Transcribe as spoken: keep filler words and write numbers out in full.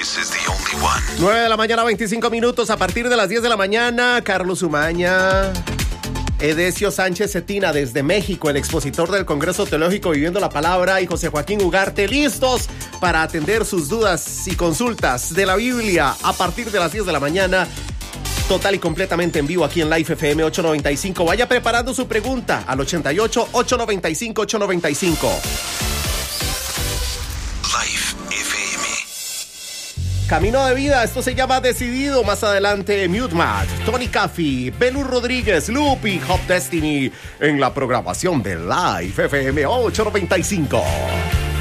This is the only one. nueve de la mañana, veinticinco minutos. A partir de las diez de la mañana, Carlos Umaña, Edesio Sánchez Cetina desde México, el expositor del Congreso Teológico Viviendo la Palabra, y José Joaquín Ugarte, listos para atender sus dudas y consultas de la Biblia a partir de las diez de la mañana. Total y completamente en vivo aquí en Life F M ochocientos noventa y cinco. Vaya preparando su pregunta al ochenta y ocho, ochocientos noventa y cinco, ochocientos noventa y cinco. Life F M. Camino de vida, esto se llama Decidido. Más adelante, Mute Matt, Tony Caffey, Belu Rodríguez, Lupi, Hop Destiny en la programación de Life F M ochocientos noventa y cinco.